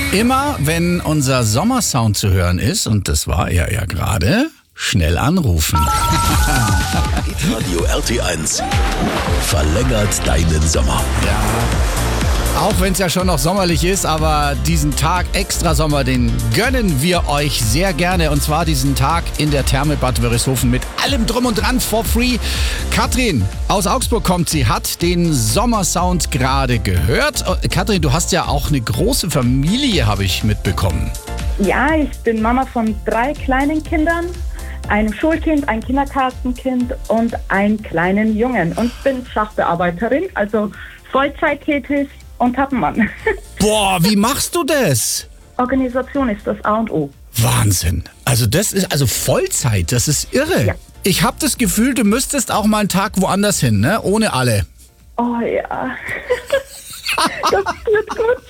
Immer wenn unser Sommersound zu hören ist, und das war er ja gerade, schnell anrufen. Radio RT1 verlängert deinen Sommer. Auch wenn es ja schon noch sommerlich ist, aber diesen Tag extra Sommer, den gönnen wir euch sehr gerne. Und zwar diesen Tag in der Therme Bad Wörishofen mit allem drum und dran for free. Katrin aus Augsburg kommt, sie hat den Sommersound gerade gehört. Katrin, du hast ja auch eine große Familie, habe ich mitbekommen. Ja, ich bin Mama von 3 kleinen Kindern, einem Schulkind, ein Kindergartenkind und einen kleinen Jungen. Und bin Sachbearbeiterin, also Vollzeit tätig und habe einen Mann. Boah, wie machst du das? Organisation ist das A und O. Wahnsinn. Also das ist also Vollzeit, das ist irre. Ja. Ich habe das Gefühl, du müsstest auch mal einen Tag woanders hin, ne? Ohne alle. Oh ja, das wird gut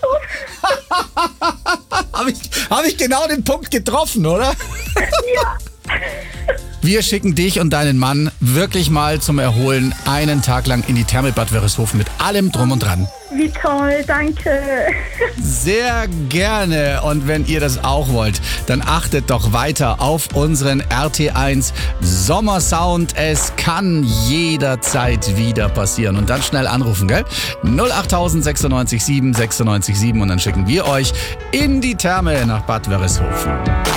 so. Hab ich genau den Punkt getroffen, oder? Ja. Wir schicken dich und deinen Mann wirklich mal zum Erholen einen Tag lang in die Therme Bad Wörishofen mit allem drum und dran. Wie toll, danke. Sehr gerne. Und wenn ihr das auch wollt, dann achtet doch weiter auf unseren RT1 Sommersound. Es kann jederzeit wieder passieren. Und dann schnell anrufen, gell? 08000 96 7 96 7 und dann schicken wir euch in die Therme nach Bad Wörishofen.